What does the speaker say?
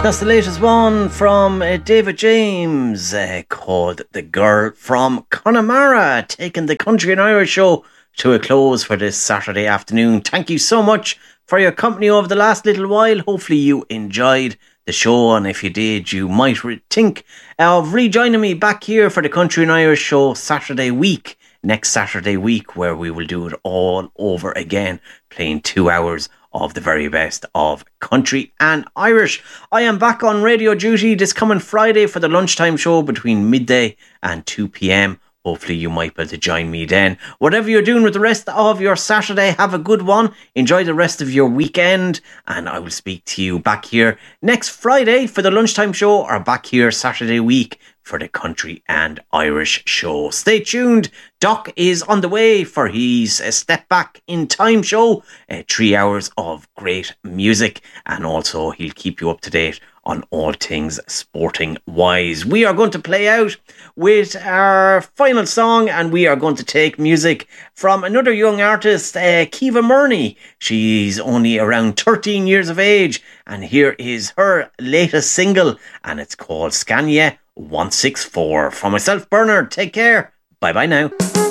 That's the latest one from David James called The Girl from Connemara, taking the Country and Irish show to a close for this Saturday afternoon. Thank you so much for your company over the last little while. Hopefully you enjoyed the show, and if you did, you might think of rejoining me back here for the Country and Irish show next Saturday week, where we will do it all over again, playing 2 hours of the very best of country and Irish. I am back on radio duty this coming Friday for the lunchtime show between midday and 2 p.m. Hopefully you might be able to join me then. Whatever you're doing with the rest of your Saturday, have a good one. Enjoy the rest of your weekend, and I will speak to you back here next Friday for the lunchtime show, or back here Saturday week for the Country and Irish show. Stay tuned. Doc is on the way for his Step Back in Time show. 3 hours of great music, and also he'll keep you up to date on all things sporting wise. We are going to play out with our final song, and we are going to take music from another young artist, Kiva Murney. She's only around 13 years of age, and here is her latest single, and it's called Scania 164. From myself, Bernard, take care. Bye bye now.